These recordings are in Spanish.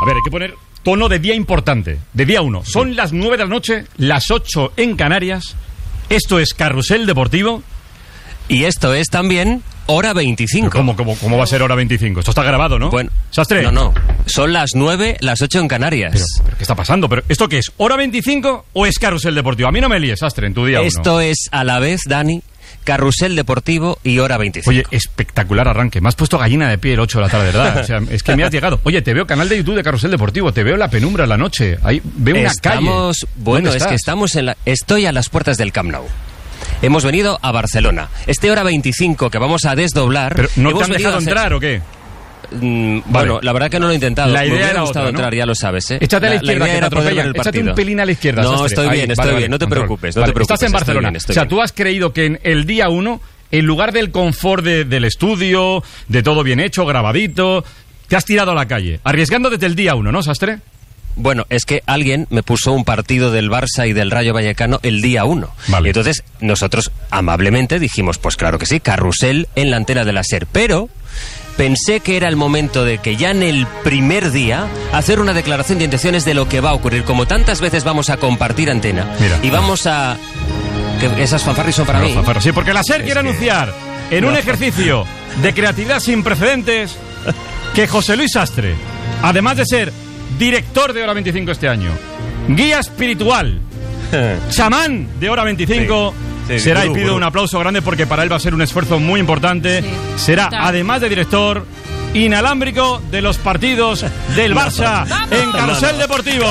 ver, hay que poner tono de día importante, de día 1. Son las 9 de la noche, las 8 en Canarias. Esto es Carrusel Deportivo. Y esto es también Hora 25. ¿Cómo va a ser Hora 25? Esto está grabado, ¿no? Bueno, ¿Sastre? No. Son las 9, las 8 en Canarias. Pero ¿qué está pasando? ¿Pero esto qué es? ¿Hora 25 o es Carrusel Deportivo? A mí no me líes, Sastre, en tu día 1. Esto es a la vez, Dani, Carrusel Deportivo y Hora 25. Oye, espectacular arranque. Me has puesto gallina de pie el 8 de la tarde, ¿verdad? O sea, es que me has llegado. Oye, te veo canal de YouTube de Carrusel Deportivo, te veo en la penumbra en la noche. Ahí veo una calle. Bueno, es que estamos estoy a las puertas del Camp Nou. Hemos venido a Barcelona. Este Hora 25 que vamos a desdoblar... ¿Pero no te han dejado entrar o qué? Bueno, la verdad que no lo he intentado. La idea me hubiera era gustado otra, ¿no? entrar, ya lo sabes, ¿eh? Échate a la izquierda, que te atropella. Échate un pelín a la izquierda. No, Sastre. estoy bien, vale, no te preocupes. Estás en Barcelona. Estoy bien. O sea, tú has creído que en el día 1, en lugar del confort del estudio, de todo bien hecho, grabadito, te has tirado a la calle, arriesgando desde el día 1, ¿no, Sastre? Bueno, es que alguien me puso un partido del Barça y del Rayo Vallecano el día 1. Vale. Y entonces nosotros amablemente dijimos, pues claro que sí, Carrusel en la antena de la SER. Pero pensé que era el momento de que ya en el primer día hacer una declaración de intenciones de lo que va a ocurrir. Como tantas veces vamos a compartir antena. Mira. Y vamos a... que esas fanfarris son para mí. Fanfarros, sí, porque la SER quiere anunciar en un ejercicio de creatividad sin precedentes que José Luis Sastre, además de ser director de Hora 25 este año, guía espiritual, chamán de Hora 25, será, y pido un aplauso grande porque para él va a ser un esfuerzo muy importante, será, además de director, inalámbrico de los partidos del Barça en Carrusel Deportivo.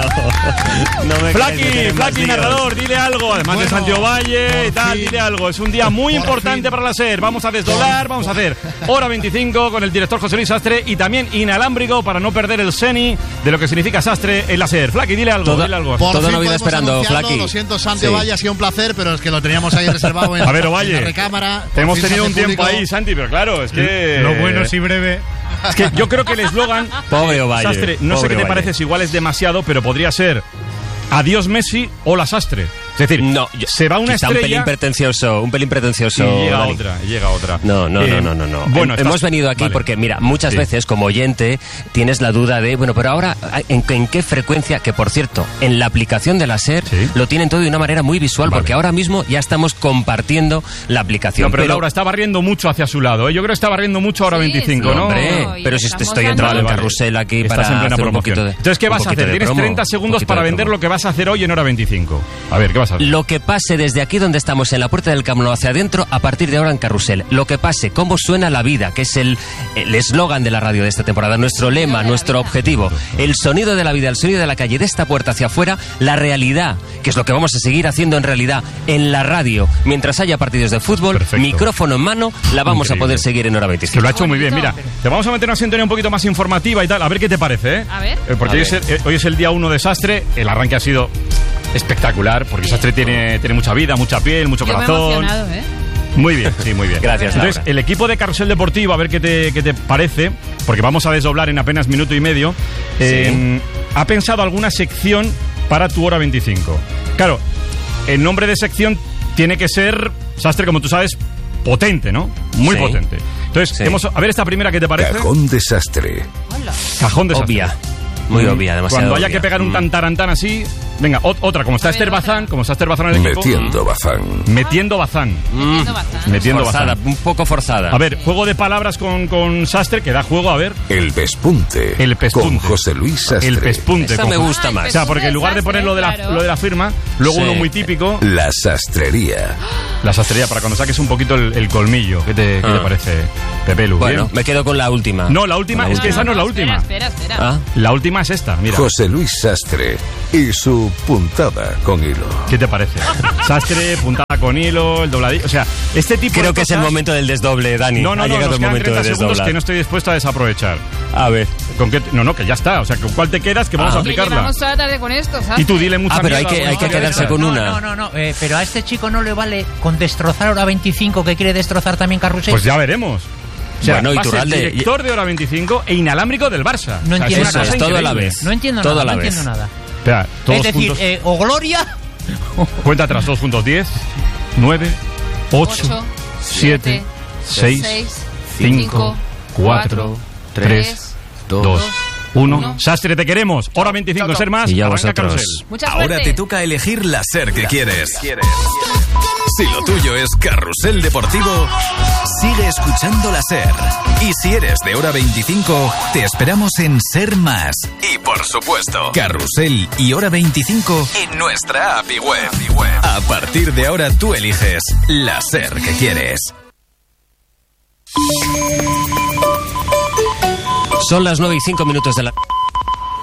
Flaky, narrador, dile algo, además de Santiago Valle y tal, dile algo. Es un día muy importante para la SER. Vamos a desdoblar, vamos a hacer Hora 25 con el director José Luis Sastre y también inalámbrico para no perder el seni de lo que significa Sastre en la SER. Flaky, dile algo, dile algo. Toda la vida esperando, Flaky. Lo siento, Santi Ovalle, ha sido un placer, pero es que lo teníamos ahí reservado en, a ver, Ovalle, en la recámara. Hemos tenido un tiempo ahí, Santi, pero claro, es que... Lo bueno es y breve. Es que yo creo que el eslogan, pobre Ovalle, Sastre, no sé qué te parece, si igual es demasiado, pero podría ser adiós Messi, hola Sastre. Es decir, no, se va una estrella, un pelín pretencioso. Y llega otra. No. Bueno, hemos venido aquí porque, mira, muchas veces como oyente tienes la duda de, bueno, pero ahora, ¿en qué frecuencia? Que, por cierto, en la aplicación de la SER lo tienen todo de una manera muy visual, porque ahora mismo ya estamos compartiendo la aplicación. No, pero Laura está barriendo mucho hacia su lado, ¿eh? Yo creo que está barriendo mucho ahora 25, ¿no? Hombre, pero si estoy entrando en Carrusel aquí estás para en plena hacer promoción. Un poquito de... Entonces, ¿qué vas a hacer? Tienes 30 segundos para vender lo que vas a hacer hoy en Hora 25. A ver, ¿qué vas a hacer? Lo que pase desde aquí donde estamos, en la puerta del Camp Nou hacia adentro, a partir de ahora en Carrusel. Lo que pase, cómo suena la vida, que es el eslogan de la radio de esta temporada, nuestro lema, nuestro objetivo. El sonido de la vida, el sonido de la calle, de esta puerta hacia afuera, la realidad, que es lo que vamos a seguir haciendo en realidad en la radio. Mientras haya partidos de fútbol, micrófono en mano, la vamos a poder seguir en Hora 25. Que lo ha hecho muy bien. Mira, te vamos a meter una sintonía un poquito más informativa y tal, a ver qué te parece, ¿eh? A ver. Porque hoy es el día 1 de Sastre, el arranque ha sido espectacular, porque Sastre tiene mucha vida, mucha piel, mucho corazón. Me he emocionado, ¿eh? Muy bien, sí, muy bien. Gracias, Entonces, el equipo de Carrusel Deportivo, a ver qué te parece, porque vamos a desdoblar en apenas minuto y medio, ha pensado alguna sección para tu Hora 25. Claro, el nombre de sección tiene que ser, Sastre, como tú sabes, potente, ¿no? Muy potente. Entonces, a ver esta primera, ¿qué te parece? Cajón de Sastre. Cajón de Sastre. Obvia. Muy obvia, demasiado Cuando haya obvia. que pegar un tantarantán así... Venga, otra, como está Esther Bazán en el equipo... Metiendo Bazán. Metiendo Bazán. Un poco forzada. A ver, juego de palabras con Sastre, que da juego, a ver. El pespunte. Con José Luis Sastre. El pespunte. Esta me gusta más. O sea, porque en lugar de poner lo de la firma, luego uno muy típico... La sastrería. La sastrería, para cuando saques un poquito el colmillo. ¿Qué te parece, Pepe Lu? Bueno, ¿bien? Me quedo con la última. No, la última, es que esa no es la última. Espera. ¿Ah? La última es esta, mira. José Luis Sastre y su puntada con hilo. ¿Qué te parece? Sastre, puntada con hilo, el dobladillo. O sea, este tipo Creo de que cosas... es el momento del desdoble, Dani. No, ha llegado nos el quedan momento 30 de segundos desdoblar. que no estoy dispuesto a desaprovechar. A ver. ¿Con qué? No, que ya está. O sea, ¿con cuál te quedas? Que vamos a aplicarla. Llevamos toda la tarde con esto, ¿sabes? Y tú dile mucha pero mierda, hay que quedarse con una. No. Pero a este chico no le vale con destrozar Hora 25, que quiere destrozar también Carrusel. Pues ya veremos. O sea, bueno, va a ser Iturralde, director de Hora 25 e inalámbrico del Barça. No entiendo eso nada. es todo a la vez. No entiendo todo nada. a la No vez. entiendo nada. Espera, todos Es decir, juntos. o Gloria... Cuenta atrás, todos juntos. 10, 9, 8, 7, 6, 5, 4, 3, 2, 1. Sastre, te queremos. Hora 25, ser más. Y ya Arranca vosotros. Carrusel. Mucha Ahora suerte. te toca elegir la SER que quieres. Si lo tuyo es Carrusel Deportivo, sigue escuchando la SER. Y si eres de Hora 25, te esperamos en SER Más. Y por supuesto, Carrusel y Hora 25 en nuestra API web. A partir de ahora tú eliges la SER que quieres. Son las 9:05 de la...